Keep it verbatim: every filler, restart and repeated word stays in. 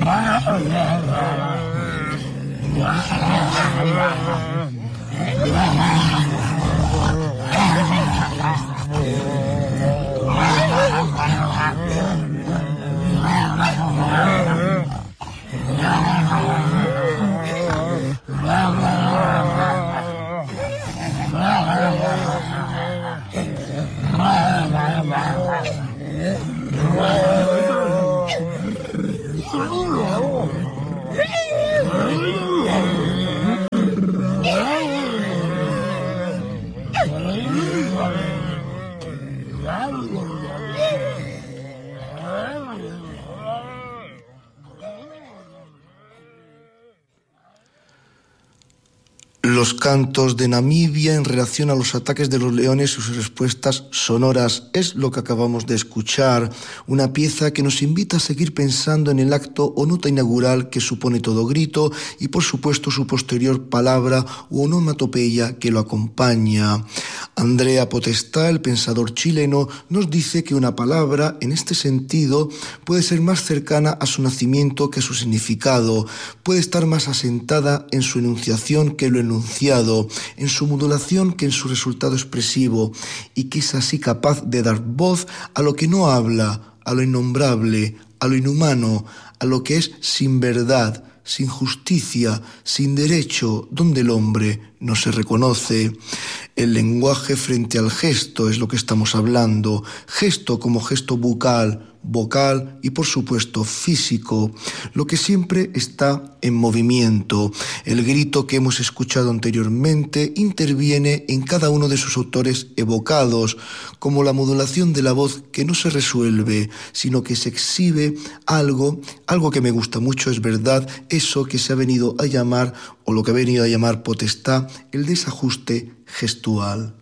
Los cantos de Namibia en relación a los ataques de los leones y sus respuestas sonoras es lo que acabamos de escuchar, una pieza que nos invita a seguir pensando en el acto o nota inaugural que supone todo grito y por supuesto su posterior palabra u onomatopeya que lo acompaña. Andrea Podestá, el pensador chileno, nos dice que una palabra en este sentido puede ser más cercana a su nacimiento que a su significado, puede estar más asentada en su enunciación que lo enunciado, en su modulación que en su resultado expresivo, y que es así capaz de dar voz a lo que no habla, a lo innombrable, a lo inhumano, a lo que es sin verdad, sin justicia, sin derecho, donde el hombre no se reconoce. El lenguaje frente al gesto es lo que estamos hablando, gesto como gesto bucal, vocal y por supuesto físico, lo que siempre está en movimiento. El grito que hemos escuchado anteriormente interviene en cada uno de sus autores evocados, como la modulación de la voz que no se resuelve, sino que se exhibe algo, algo que me gusta mucho, es verdad, eso que se ha venido a llamar, o lo que ha venido a llamar Podestá, el desajuste gestual.